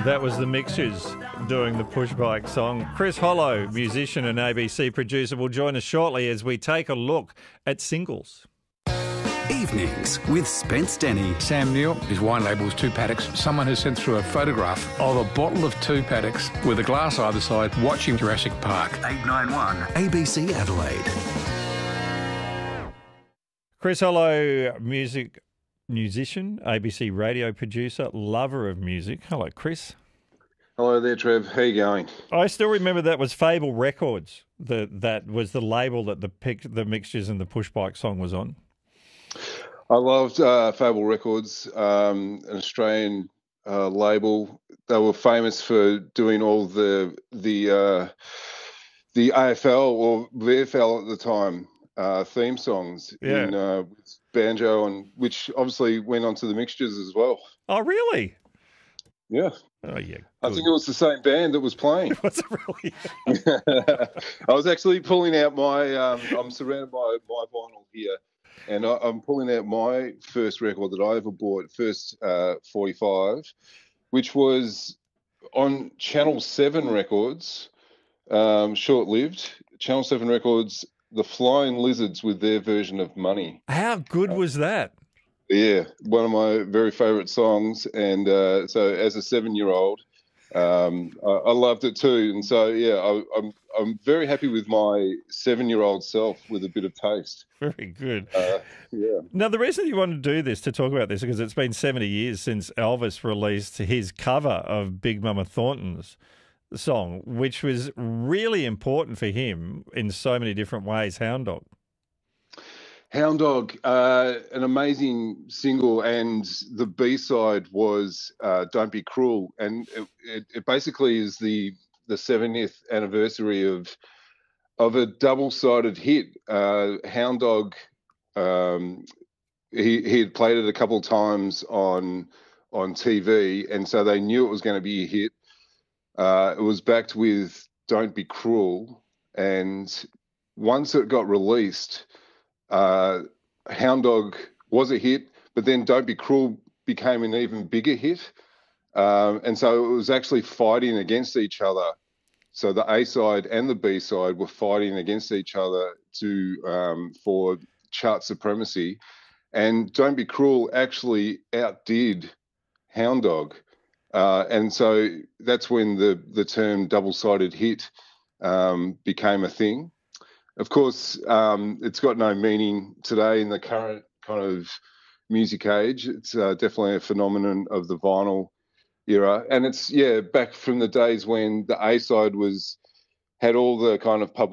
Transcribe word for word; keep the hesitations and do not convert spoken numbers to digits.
That was the Mixtures doing the Push Bike song. Chris Hollow, musician and A B C producer, will join us shortly as we take a look at singles. Evenings with Spence Denny. Sam Neill, his wine label is Two Paddocks. Someone has sent through a photograph of a bottle of Two Paddocks with a glass either side watching Jurassic Park. eight nine one A B C Adelaide. Chris Hollow, music musician, A B C radio producer, lover of music. Hello, Chris. Hello there, Trev. How you going? I still remember that was Fable Records. The, that was the label that the pic, the Mixtures and the Push Bike song was on. I loved uh, Fable Records, um, an Australian uh, label. They were famous for doing all the the uh, the A F L or V F L at the time uh, theme songs Yeah. in uh, with banjo, and which obviously went on to the Mixtures as well. Oh, really? Yeah. Oh, yeah. I good. think it was the same band that was playing. Was it really? I was actually pulling out my. Um, I'm surrounded by my vinyl here, and I, I'm pulling out my first record that I ever bought, first uh, forty-five, which was on Channel Seven Records, um, short-lived. Channel Seven Records, The Flying Lizards with their version of Money. How good was that? Yeah, one of my very favourite songs, and uh, so as a seven-year-old, um, I, I loved it too. And so, yeah, I, I'm I'm very happy with my seven-year-old self with a bit of taste. Very good. Uh, yeah. Now, the reason you wanted to do this, to talk about this, because it's been seventy years since Elvis released his cover of Big Mama Thornton's song, which was really important for him in so many different ways, Hound Dog. Hound Dog, uh, an amazing single, and the B-side was uh, Don't Be Cruel. And it, it, it basically is the the seventieth anniversary of of a double-sided hit. Uh, Hound Dog, um, he, he had played it a couple of times on, on T V, and so they knew it was going to be a hit. Uh, it was backed with Don't Be Cruel, and once it got released, Uh, Hound Dog was a hit, but then Don't Be Cruel became an even bigger hit. Um, and so it was actually fighting against each other. So the A-side and the B-side were fighting against each other to um, for chart supremacy. And Don't Be Cruel actually outdid Hound Dog. Uh, and so that's when the, the term double-sided hit um, became a thing. Of course, um, it's got no meaning today in the current kind of music age. It's uh, definitely a phenomenon of the vinyl era. And it's, yeah, back from the days when the A-side was had all the kind of public